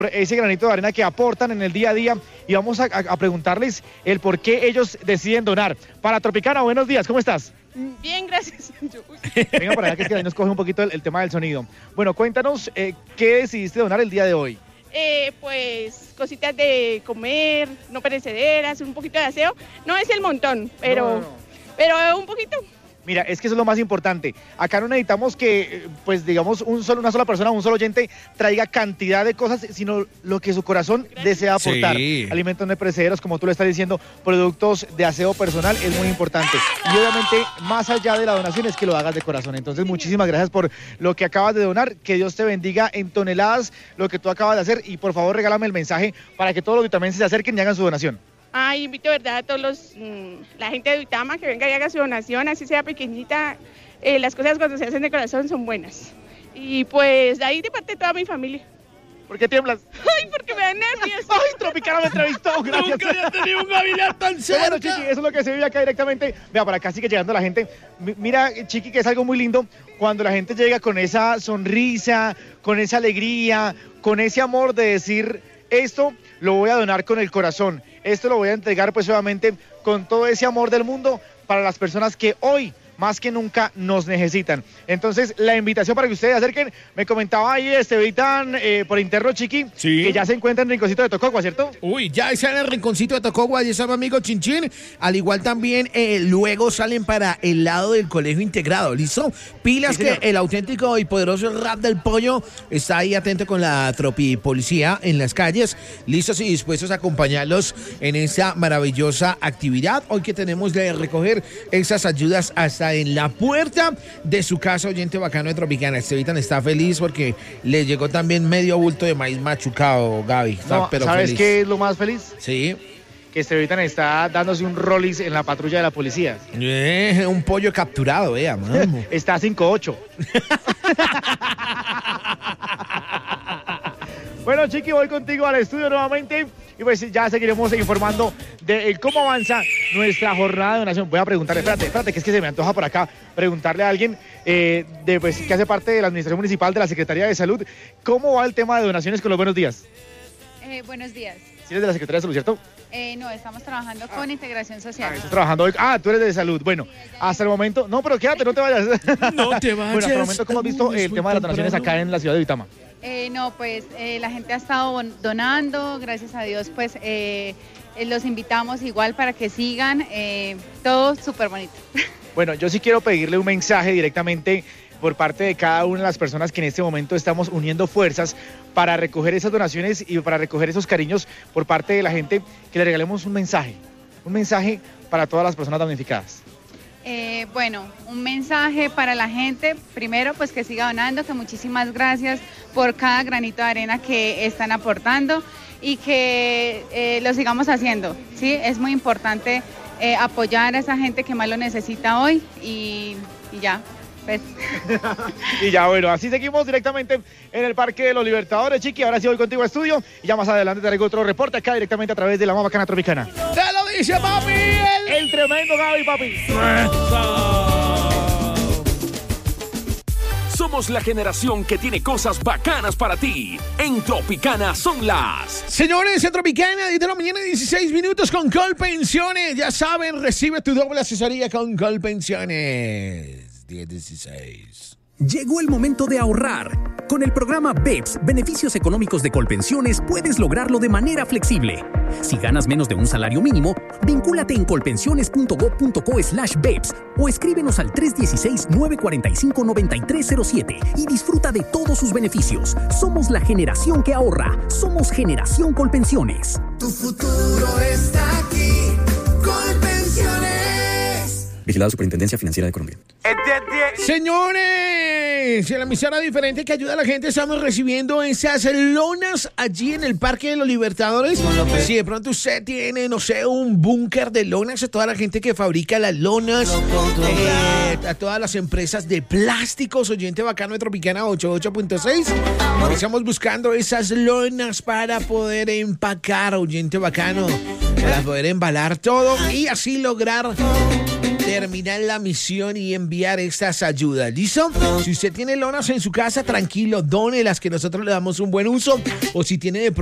ese granito de arena que aportan en el día a día y vamos a preguntarles el por qué ellos deciden donar. Para Tropicana, buenos días, ¿cómo estás? Bien, gracias. Venga para allá que es que ahí nos coge un poquito el tema del sonido. Bueno, cuéntanos, ¿qué decidiste donar el día de hoy? Pues cositas de comer, no perecederas, un poquito de aseo. No es el montón, pero un poquito. Mira, es que eso es lo más importante. Acá no necesitamos que, pues digamos, una sola persona, un solo oyente traiga cantidad de cosas, sino lo que su corazón desea aportar. Sí. Alimentos no perecederos, como tú lo estás diciendo, productos de aseo personal, es muy importante. Y obviamente, más allá de la donación, es que lo hagas de corazón. Entonces, muchísimas gracias por lo que acabas de donar. Que Dios te bendiga en toneladas lo que tú acabas de hacer. Y por favor, regálame el mensaje para que todos los vitamenses se acerquen y hagan su donación. Invito, ¿verdad?, a todos la gente de Duitama que venga y haga su donación, así sea pequeñita. Las cosas cuando se hacen de corazón son buenas. Y pues de ahí de parte de toda mi familia. ¿Por qué tiemblas? Ay, porque me da nervios. Ay, Tropicana me entrevistó, gracias. Nunca había tenido un Gavilán tan cerca. Bueno, Chiqui, eso es lo que se vive acá directamente. Vea, para acá sigue llegando la gente. Mira, Chiqui, que es algo muy lindo cuando la gente llega con esa sonrisa, con esa alegría, con ese amor de decir, esto lo voy a donar con el corazón. Esto lo voy a entregar, pues, obviamente, con todo ese amor del mundo para las personas que hoy, más que nunca, nos necesitan. Entonces, la invitación para que ustedes se acerquen. Me comentaba ahí Estevitan por interno, Chiqui, sí, que ya se encuentra en el Rinconcito de Tocogua, ¿cierto? Uy, ya está en el Rinconcito de Tocogua, ya está mi amigo Chinchín. Al igual también, luego salen para el lado del Colegio Integrado, ¿listo? Pilas, sí, que el auténtico y poderoso rap del pollo está ahí atento con la tropipolicía en las calles, listos y dispuestos a acompañarlos en esta maravillosa actividad. Hoy que tenemos de recoger esas ayudas hasta en la puerta de su casa, oyente bacano de Tropicana. Estevitan está feliz porque le llegó también medio bulto de maíz machucado, Gaby. No, pero ¿sabes feliz. qué es lo más feliz? Sí. Que Estevitan está dándose un rollis en la patrulla de la policía. Un pollo capturado, mano. Está 5-8. Bueno, Chiqui, voy contigo al estudio nuevamente y pues ya seguiremos informando de cómo avanza nuestra jornada de donación. Voy a preguntarle, espérate, que es que se me antoja por acá preguntarle a alguien pues, que hace parte de la Administración Municipal de la Secretaría de Salud, ¿cómo va el tema de donaciones con los buenos días? Buenos días. ¿Sí eres de la Secretaría de Salud, cierto? No, estamos trabajando con Integración Social. Estás trabajando hoy. Tú eres de salud. Bueno, hasta el momento... No, pero quédate, no te vayas. No te vayas. Bueno, hasta el momento, ¿cómo has visto el tema de las donaciones acá en la ciudad de Duitama? No, pues la gente ha estado donando, gracias a Dios, pues los invitamos igual para que sigan, todo súper bonito. Bueno, yo sí quiero pedirle un mensaje directamente por parte de cada una de las personas que en este momento estamos uniendo fuerzas para recoger esas donaciones y para recoger esos cariños por parte de la gente, que le regalemos un mensaje para todas las personas damnificadas. Bueno, un mensaje para la gente, primero pues que siga donando, que muchísimas gracias por cada granito de arena que están aportando y que lo sigamos haciendo, ¿sí? Es muy importante apoyar a esa gente que más lo necesita hoy y ya. Pues. Y ya, bueno, así seguimos directamente en el Parque de los Libertadores, Chiqui. Ahora sí voy contigo a estudio y ya más adelante te traigo otro reporte acá directamente a través de la más bacana Tropicana. ¡Te lo dice, papi! El tremendo Gaby, papi. Somos la generación que tiene cosas bacanas para ti. En Tropicana son las... Señores, en Tropicana, 10 de la mañana, 16 minutos con Colpensiones. Ya saben, recibe tu doble asesoría con Colpensiones. 10-16. Llegó el momento de ahorrar. Con el programa BEPS, Beneficios Económicos de Colpensiones, puedes lograrlo de manera flexible. Si ganas menos de un salario mínimo, vincúlate en colpensiones.gov.co/BEPS o escríbenos al 316-945-9307 y disfruta de todos sus beneficios. Somos la generación que ahorra. Somos Generación Colpensiones. Tu futuro está aquí. Colpensiones. Vigilado Superintendencia Financiera de Colombia. Señores, en la emisora diferente que ayuda a la gente, estamos recibiendo esas lonas allí en el Parque de los Libertadores. Si de pronto usted tiene, no sé, un búnker de lonas, a toda la gente que fabrica las lonas, a todas las empresas de plásticos, oyente bacano de Tropicana 88.6. Estamos buscando esas lonas para poder empacar, oyente bacano, para poder embalar todo y así lograr terminar la misión y enviar estas ayudas. ¿Listo? Si usted tiene lonas en su casa, tranquilo, done las que nosotros le damos un buen uso. O si tiene de